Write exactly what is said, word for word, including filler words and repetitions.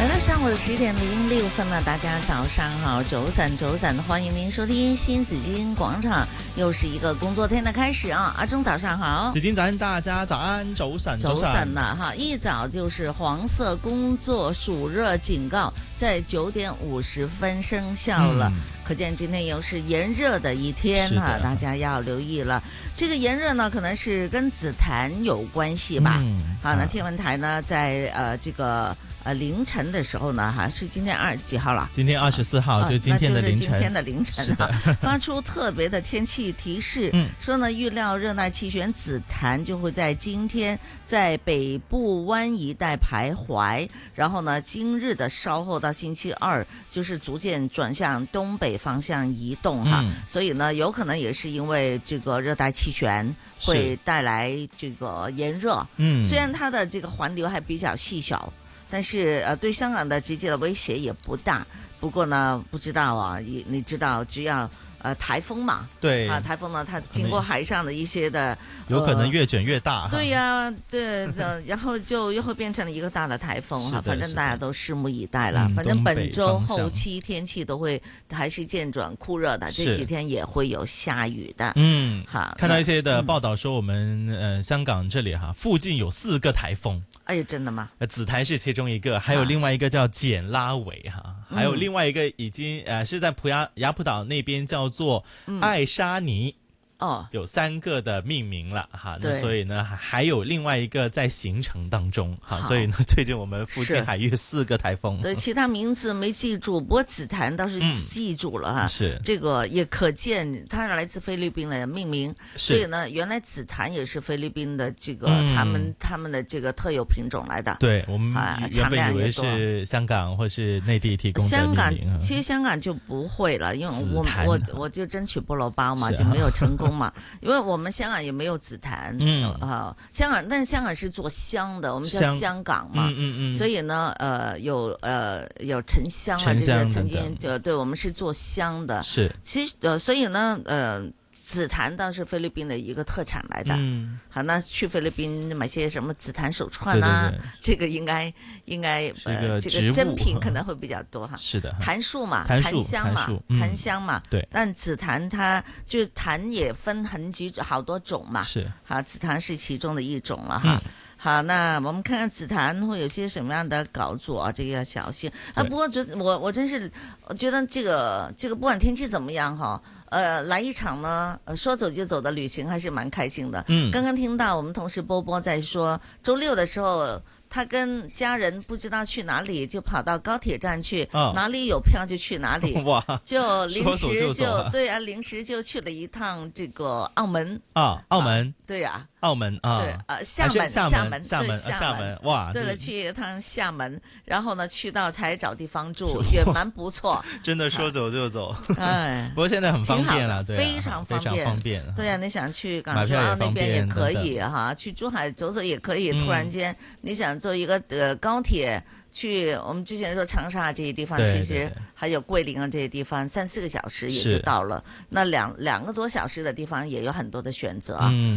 来到上午的十一点零六分了，大家早上好，早晨早晨，欢迎您收听新紫金广场，又是一个工作天的开始啊！阿忠早上好， 紫金早安，大家早安，早晨早晨了哈，一早就是黄色工作暑热警告，在九点五十分生效了，嗯、可见今天又是炎热的一天哈，大家要留意了。这个炎热呢，可能是跟紫檀有关系吧？嗯、好，那天文台呢，在呃这个。呃，凌晨的时候呢，哈，是今天二几号了？ 今天二十四号，啊、就今天的凌晨。 那就是今天的凌晨啊，发出特别的天气提示，嗯、说呢，预料热带气旋紫檀就会在今天在北部湾一带徘徊，然后呢，今日的稍后到星期二，就是逐渐转向东北方向移动哈，嗯、所以呢，有可能也是因为这个热带气旋会带来这个炎热，嗯，虽然它的这个环流还比较细小。但是呃，对香港的直接的威胁也不大。不过呢，不知道啊，你你知道，只要呃台风嘛， 对啊，台风呢，它经过海上的一些的， 有可能越卷越大。 呃、对呀、啊，对，然后就又会变成了一个大的台风哈。反正大家都拭目以待了。嗯、反正本周后期天气都会还是渐转酷热的，这几天也会有下雨的。 嗯，好，看到一些的报道说，我们、嗯、呃香港这里哈附近有四个台风。 哎呀，真的吗？ 紫檀是其中一个，还有另外一个叫简拉韦哈，啊、还有另外一个已经呃是在普雅雅普岛那边叫做爱沙尼。嗯哦，有三个的命名了哈，那所以呢还有另外一个在形成当中哈，所以呢最近我们附近海域四个台风， 对，其他名字没记住，不过紫檀倒是记住了哈，嗯、是这个也可见它是来自菲律宾的命名，所以呢原来紫檀也是菲律宾的这个、嗯、他们他们的这个特有品种来的， 对我们原本以为是香港或是内地提供的香港其实香港就不会了，因为我我我就争取菠萝包嘛，就没有成功。嘛，因为我们香港也没有紫檀，嗯啊，香港但是香港是做香的，我们叫香港嘛，嗯嗯嗯，所以呢，呃，有呃有沉香啊，这些曾经呃，对我们是做香的， 是， 其实呃，所以呢，呃。紫檀倒是菲律宾的一个特产来的，嗯，好，那去菲律宾买些什么紫檀手串啊，对对对这个应该应该呃这个珍品可能会比较多哈， 是的， 檀树嘛， 檀香嘛，檀、嗯、香嘛， 对， 但紫檀它就檀也分很几好多种嘛， 是， 好，紫檀是其中的一种了哈。嗯好，那我们看看紫檀会有些什么样的搞作啊？这个要小心啊！不过觉我我真是我觉得这个这个不管天气怎么样哈，呃，来一场呢，呃，说走就走的旅行还是蛮开心的。嗯，刚刚听到我们同事波波在说，周六的时候他跟家人不知道去哪里，就跑到高铁站去，哦、哪里有票就去哪里，哇，就临时就, 就、啊、对啊，临时就去了一趟这个澳门啊，澳门， 啊对呀、啊。 澳门啊， 对，呃，厦门， 厦门， 厦门，厦门，哇， 对了，去一趟厦门，然后呢，去到才找地方住，也蛮不错。 真的说走就走，哎，不过现在很方便了，对、啊， 非常方便， 方便。 对啊，你想去港珠澳那边也可以哈，去珠海走走也可以。突然间，你想坐一个呃高铁。去我们之前说长沙这些地方，其实还有桂林啊这些地方，三四个小时也就到了。那两两个多小时的地方也有很多的选择。嗯